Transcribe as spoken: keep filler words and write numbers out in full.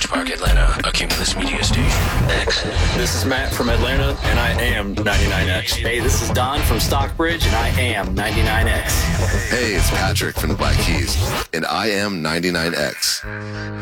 Orange Park, Atlanta, a Cumulus Media Station. X. This is Matt from Atlanta, and I am ninety-nine X. Hey, this is Don from Stockbridge, and I am ninety-nine X. Hey, it's Patrick from the Black Keys, and I am ninety-nine X.